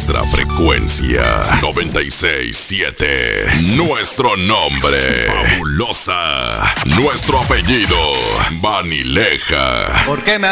Nuestra frecuencia 967. Nuestro nombre Fabulosa. Nuestro apellido Vanileja. ¿Por qué me